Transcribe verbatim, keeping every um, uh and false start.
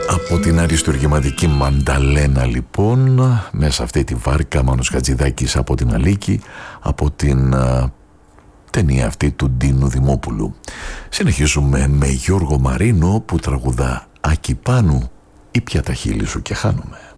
Από την αριστουργηματική Μανταλένα λοιπόν, μέσα αυτή τη βάρκα, Μάνος Χατζηδάκης από την Αλίκη, από την α, ταινία αυτή του Ντίνου Δημόπουλου. Συνεχίζουμε με Γιώργο Μαρίνο που τραγουδά «Ακυπάνου, ήπια τα χείλη σου και χάνομαι».